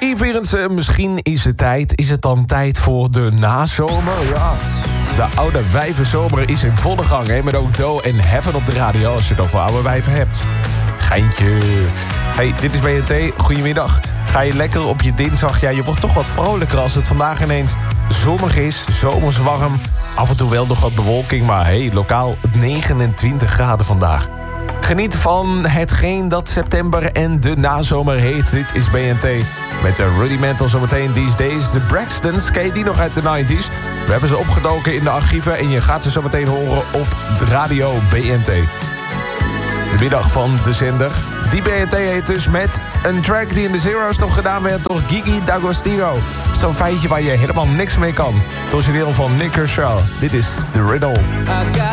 Yves Berendsen, misschien is het dan tijd voor de nazomer? Ja, de oude wijvenzomer is in volle gang, hè? Met ook Doe en Heaven op de radio, als je het over oude wijven hebt. Geintje. Hey, dit is BNT. Goedemiddag. Ga je lekker op je dinsdag? Ja, je wordt toch wat vrolijker als het vandaag ineens zonnig is, zomers warm. Af en toe wel nog wat bewolking, maar hey, lokaal 29 graden vandaag. Geniet van hetgeen dat september en de nazomer heet. Dit is BNT. Met de Rudimental zometeen These Days. De Braxtons, ken je die nog uit de 90s? We hebben ze opgedoken in de archieven en je gaat ze zometeen horen op de radio BNT. De middag van de zender. Die BNT heet dus met een track die in de Zero's nog gedaan werd door Gigi D'Agostino. Zo'n feitje waar je helemaal niks mee kan. Het origineel van Nick Kershaw. Dit is The Riddle.